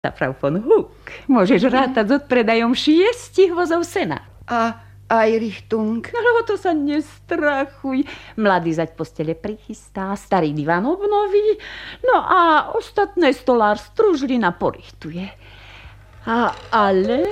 Frau von Huck, môžeš rátať s odpredajom 6 vozov sena. A Einrichtung? No lebo to sa nestrachuj. Mladý zať postele prichystá, starý diván obnoví, no a ostatné stolár stružlina porichtuje. Ale...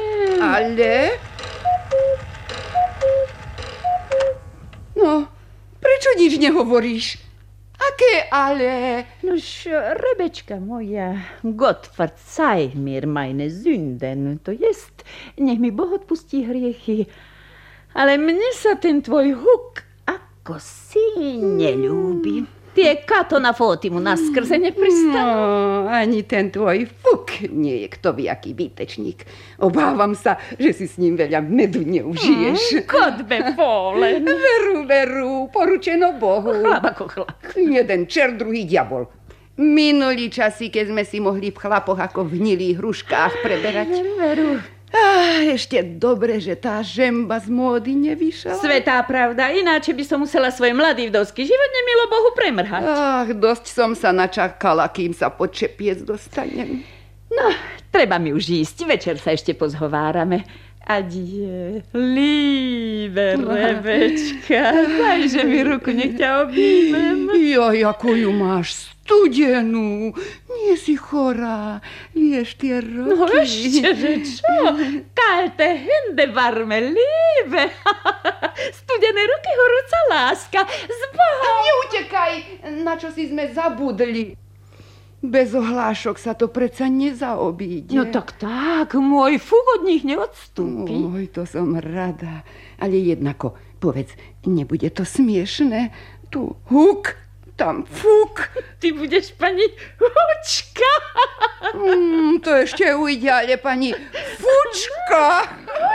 No, prečo nič nehovoríš? Aké ale? Nož, Rebečka moja, Gottfried, zeih mir meine Sünden, to jest, nech mi Boh odpustí hriechy, ale mne sa ten tvoj Huk ako si neľúbi. Tie kato na fóty mu naskrze nepristanú. No, ani ten tvoj Fuk nie je kto vie aký výtečník. Obávam sa, že si s ním veľa medu neužiješ. Gott befohlen. Veru, poručeno Bohu. Chlap ako chlap. Jeden čert, druhý diabol. Minulý časy, keď sme si mohli v chlapoch ako v hnilých hruškách preberať. Veru. Ešte dobre, že tá žemba z módy nevyšla. Svetá pravda, ináč by som musela svoj mladý vdovský život nemilo Bohu premrhať. Dosť som sa načakala, kým sa pod čepiec dostanem. No, treba mi už ísť, večer sa ešte pozhovárame. Adie, liebe Rebečka, dajže mi ruku, nech ťa objímem. Joj, ako ju máš studenú, nie si chorá, vieš tie roky. No ešte, že čo? Kalte Hände warme Liebe. Studené ruky, horúca láska. S Bohom. Neutekaj, na čo si sme zabudli. Bez ohlášok sa to predsa nezaobíde. No tak, môj Fuk od nich neodstúpi. Oj, to som rada. Ale jednako, povedz, nebude to smiešné? Tu Huk, tam Fuk. Ty budeš pani Hučka. To ešte ujde, ale pani Fučka.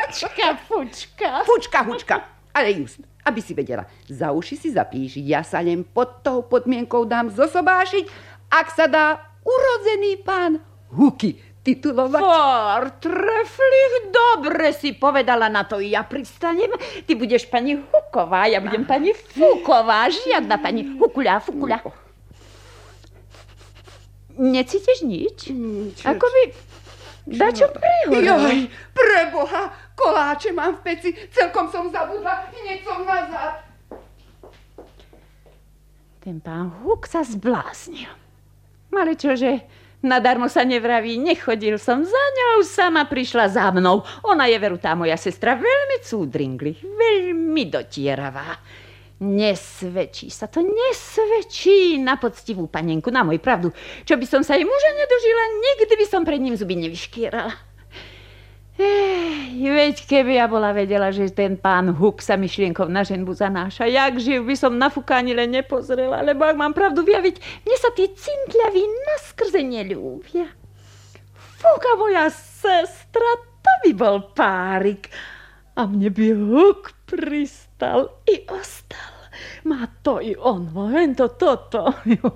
Fučka. Ale just, aby si vedela, za uši si zapíš, ja sa len pod tou podmienkou dám zosobášiť, ak sa dá urodzený pán Huky titulovať. Fortrefflich, dobre si povedala, na to ja pristanem. Ty budeš pani Huková, ja budem pani Fuková. Žiadna pani Hukuľa. Necítiš nič? Ako by dačo prihorelo. Joj, preboha, koláče mám v peci, celkom som zabudla, hneď som nazad. Ten pán Huk sa zbláznil. Ale čože, nadarmo sa nevraví, nechodil som za ňou, sama prišla za mnou. Ona je, veru, tá moja sestra, veľmi cúdringli, veľmi dotieravá. Nesvedčí sa to, nesvedčí na poctivú panenku, na môj pravdu. Čo by som sa jej muža nedožila, nikdy by som pred ním zuby nevyškierala. Veď keby ja bola vedela, že ten pán Huk sa myšlienkou na ženbu zanáša, jak živ by som na Fuka ani len nepozrela, lebo ak mám pravdu vyjaviť, mne sa tí cintľaví naskrze neľúbia. Fuka, moja sestra, to by bol párik. A mne by Huk pristal i ostal. Má to i on, toto.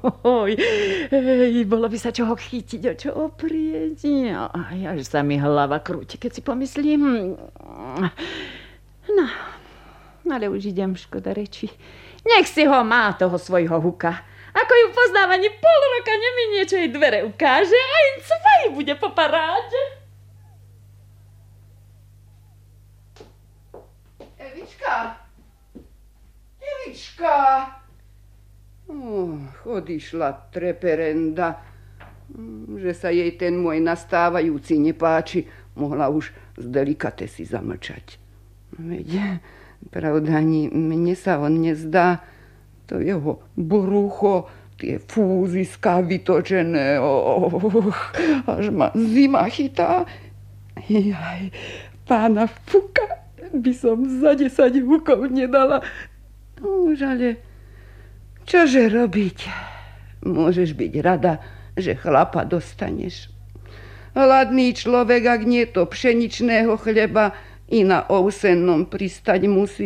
Bolo by sa čoho chytiť, o čo oprieť. Až sa mi hlava krúti, keď si pomyslím. No, ale už idem, škoda reči. Nech si ho má, toho svojho Huka. Ako ju poznáva, ani pol roka neminie, čo jej dvere ukáže. A in cvaj bude po paráde. Evička! Odišla treperenda. Že sa jej ten môj nastávajúci nepáči, mohla už z delikatesy zamlčať. Veď, pravda, ani mne sa on nezdá. To jeho brucho, tie fúziská vytočené, až ma zima chytá. Jaj, pána Fuka by som za 10 Hukov nedala. Už ale čože robiť? Môžeš byť rada, že chlapa dostaneš. Hladný človek, ak nie to pšeničného chleba, i na ovsennom pristať musí.